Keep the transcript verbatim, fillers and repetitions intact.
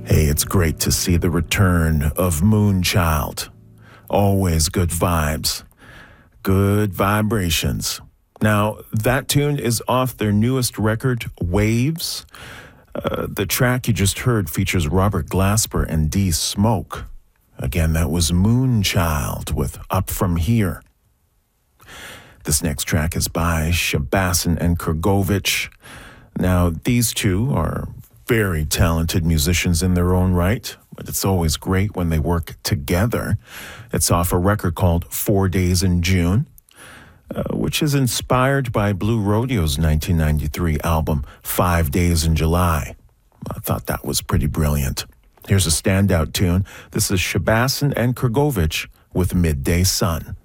Hey, it's great to see the return of Moonchild. Always good vibes. Good vibrations. Now, that tune is off their newest record, Waves. Uh, the track you just heard features Robert Glasper and D Smoke. Again, that was Moonchild with Up From Here. This next track is by Shabasin and Kurgovich. Now, these two are very talented musicians in their own right, but it's always great when they work together. It's off a record called Four Days in June, uh, which is inspired by Blue Rodeo's nineteen ninety-three album Five Days in July. I thought that was pretty brilliant. Here's a standout tune. This is Shabasin and Kurgovich with Midday Sun.